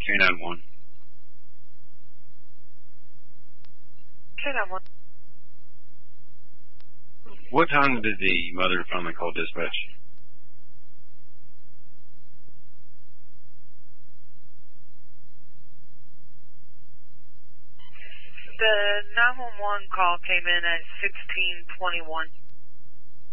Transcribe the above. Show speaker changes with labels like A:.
A: 291.
B: 291.
A: What time did the mother finally call dispatch?
B: The 911 call came in at 16:21.